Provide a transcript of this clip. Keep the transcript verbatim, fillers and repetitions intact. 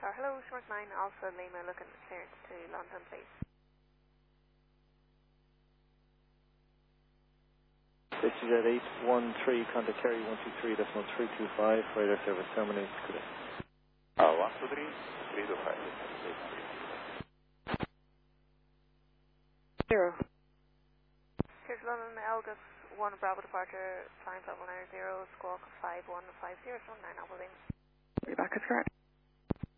car. Hello, Short nine Alpha Lima, looking clearance to London, please. This is at eight one three, contact Kerry one two three, decimal three two five, radar service terminates today. Uh, one two three, three two five. Zero. Here's London, Elgus one Bravo departure, flying flight one nine zero, squawk five one five zero, one nine Alpha Lima. You're back, that's correct.